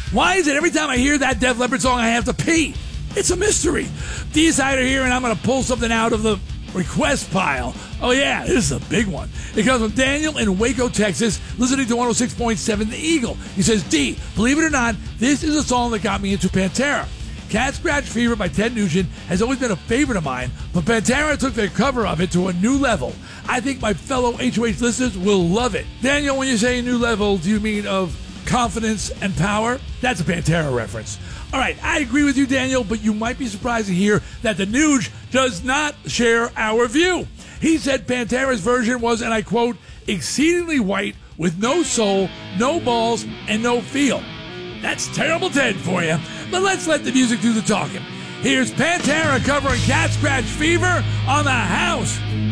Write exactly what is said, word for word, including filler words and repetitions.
Why is it every time I hear that Def Leppard song, I have to pee? It's a mystery. Decider here, and I'm going to pull something out of the request pile. Oh, yeah, this is a big one. It comes from Daniel in Waco, Texas, listening to one oh six point seven The Eagle. He says, D, believe it or not, this is a song that got me into Pantera. Cat Scratch Fever by Ted Nugent has always been a favorite of mine, but Pantera took their cover of it to a new level. I think my fellow H O H listeners will love it. Daniel, when you say new level, do you mean of confidence and power? That's a Pantera reference. All right, I agree with you, Daniel, but you might be surprised to hear that the Nuge does not share our view. He said Pantera's version was, and I quote, exceedingly white with no soul, no balls, and no feel. That's Terrible Ted for you. But let's let the music do the talking. Here's Pantera covering Cat Scratch Fever on The House.